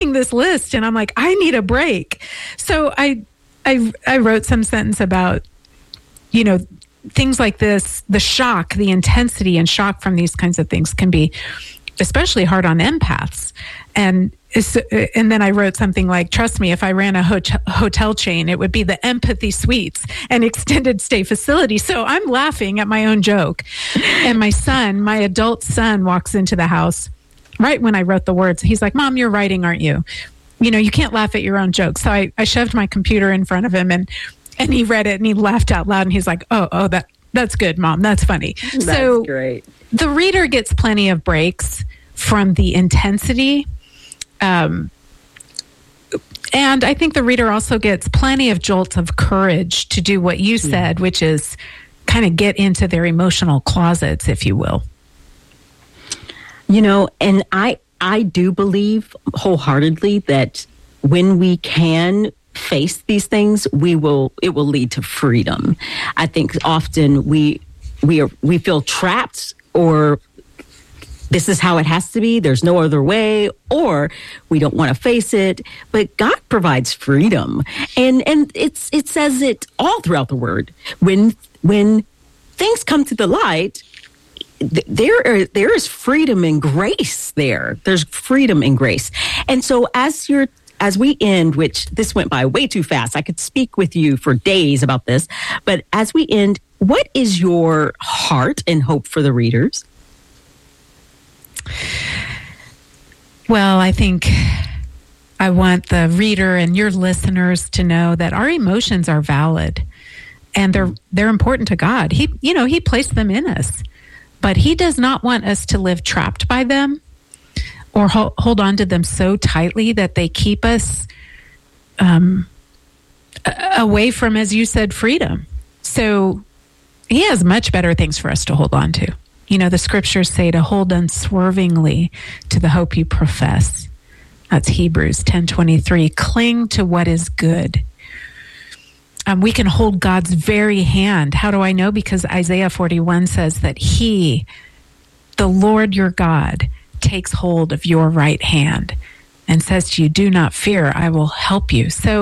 reading this list and I'm like, I need a break. So I wrote some sentence about, things like this, the shock, the intensity and shock from these kinds of things can be especially hard on empaths. And then I wrote something like, trust me, if I ran a hotel chain, it would be the Empathy Suites and extended stay facility. So I'm laughing at my own joke. And my adult son, walks into the house right when I wrote the words. He's like, Mom, you're writing, aren't you? You can't laugh at your own jokes. So I shoved my computer in front of him and he read it and he laughed out loud and he's like, oh, that's good, Mom. That's funny. That's great. The reader gets plenty of breaks from the intensity. And I think the reader also gets plenty of jolts of courage to do what you said, which is kind of get into their emotional closets, if you will. And I do believe wholeheartedly that when we can face these things, it will lead to freedom. I think often we feel trapped, or this is how it has to be, there's no other way, or we don't want to face it. But God provides freedom. And it says it all throughout the Word. When things come to the light, there is freedom and grace there. There's freedom and grace. And so as we end, which this went by way too fast, I could speak with you for days about this, but as we end, what is your heart and hope for the readers? Well, I think I want the reader and your listeners to know that our emotions are valid and they're important to God. He placed them in us, but He does not want us to live trapped by them or hold on to them so tightly that they keep us away from, as you said, freedom. So He has much better things for us to hold on to. The scriptures say to hold unswervingly to the hope you profess. That's Hebrews 10:23. Cling to what is good. We can hold God's very hand. How do I know? Because Isaiah 41 says that He, the Lord your God, takes hold of your right hand and says to you, do not fear, I will help you. So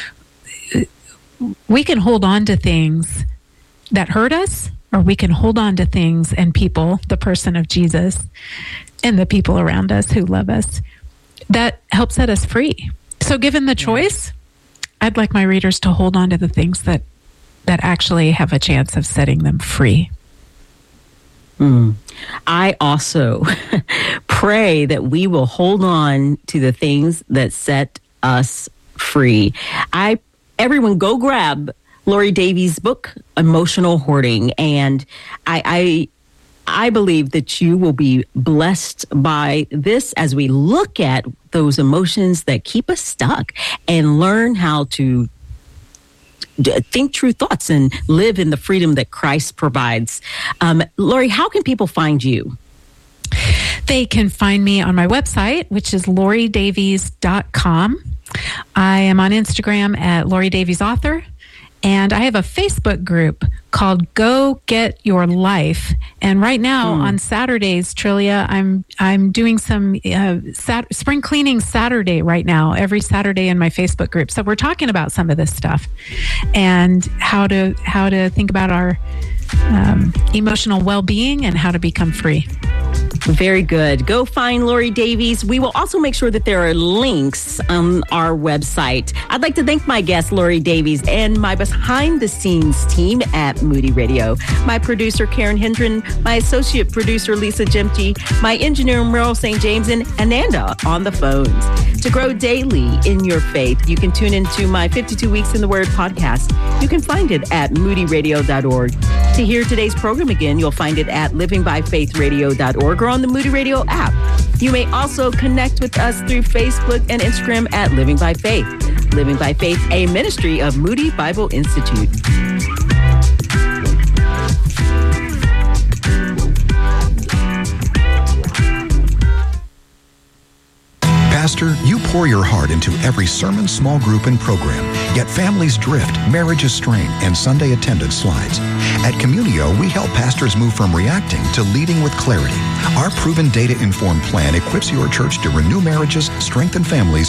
we can hold on to things that hurt us, or we can hold on to things and people, the person of Jesus and the people around us who love us, that help set us free. So given the choice, I'd like my readers to hold on to the things that actually have a chance of setting them free. I also pray that we will hold on to the things that set us free. Everyone go grab Lori Davies' book, Emotional Hoarding. And I believe that you will be blessed by this as we look at those emotions that keep us stuck and learn how to think true thoughts and live in the freedom that Christ provides. Lori, how can people find you? They can find me on my website, which is loridavies.com. I am on Instagram at Lori Davies Author. And I have a Facebook group called Go Get Your Life. And right now on Saturdays, Trillia, I'm doing some spring cleaning Saturday right now, every Saturday in my Facebook group. So we're talking about some of this stuff and how to think about our emotional well-being and how to become free. Very good. Go find Lori Davies. We will also make sure that there are links on our website. I'd like to thank my guest, Lori Davies, and my behind-the-scenes team at Moody Radio. My producer, Karen Hendren, my associate producer, Lisa Jemke, my engineer, Merle St. James, and Ananda on the phones. To grow daily in your faith, you can tune into my 52 Weeks in the Word podcast. You can find it at moodyradio.org. To hear today's program again, you'll find it at livingbyfaithradio.org or on the Moody Radio app. You may also connect with us through Facebook and Instagram at Living by Faith. Living by Faith, a ministry of Moody Bible Institute. Pastor, you pour your heart into every sermon, small group, and program, yet families drift, marriages strain, and Sunday attendance slides. At Communio, we help pastors move from reacting to leading with clarity. Our proven data-informed plan equips your church to renew marriages, strengthen families,